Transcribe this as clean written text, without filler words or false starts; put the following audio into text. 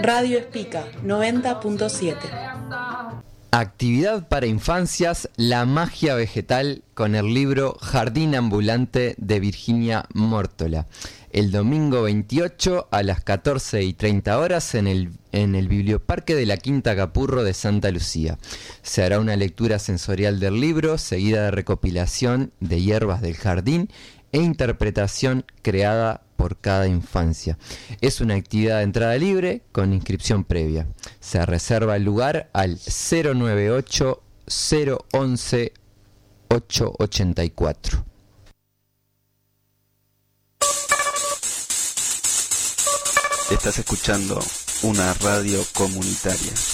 Radio Espica 90.7. Actividad para infancias, la magia vegetal, con el libro Jardín Ambulante de Virginia Mórtola. El domingo 28 a las 14:30 horas en el Biblioparque de la Quinta Capurro de Santa Lucía. Se hará una lectura sensorial del libro, seguida de recopilación de hierbas del jardín e interpretación creada por cada infancia. Es una actividad de entrada libre con inscripción previa. Se reserva el lugar al 098 011 884. Estás escuchando una radio comunitaria.